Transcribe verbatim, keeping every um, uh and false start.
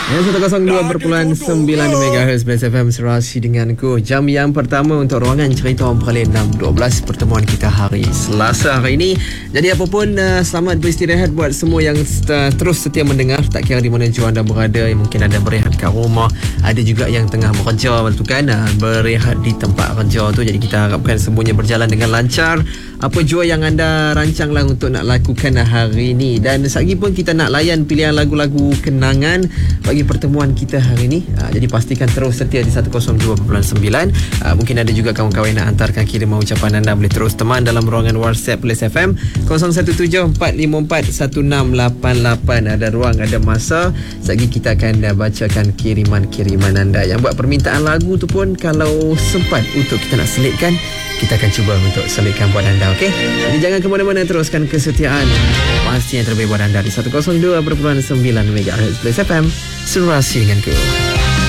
Yang seratus dua perpuluhan sembilan megahertz Blast F M serasi denganku. Jam yang pertama untuk ruangan cerita orang Perlis enam dua belas pertemuan kita hari Selasa hari ini. Jadi apapun, uh, selamat beristirahat buat semua yang st- terus setia mendengar. Tak kira di mana jua anda berada, mungkin anda berehat kat rumah, ada juga yang tengah bekerja tu kan, uh, berehat di tempat kerja tu. Jadi kita harapkan semuanya berjalan dengan lancar. Apa jua yang anda rancanglah untuk nak lakukan hari ini. Dan lagi pun kita nak layan pilihan lagu-lagu kenangan bagi pertemuan kita hari ini. Uh, jadi pastikan terus setia di seratus dua perpuluhan sembilan. Uh, mungkin ada juga kawan-kawan nak hantarkan kiriman ucapan anda, boleh terus teman dalam ruangan WhatsApp Blast F M kosong satu tujuh empat lima empat satu enam lapan lapan. Ada ruang, ada masa. Sekejap kita akan uh, bacakan kiriman-kiriman anda. Yang buat permintaan lagu tu pun kalau sempat untuk kita nak selitkan, kita akan cuba untuk selitkan buat anda, okey? Jadi jangan ke mana-mana, teruskan kesetiaan pasti yang terbaik buat anda di seratus dua perpuluhan sembilan megahertz Blast F M serasi denganku.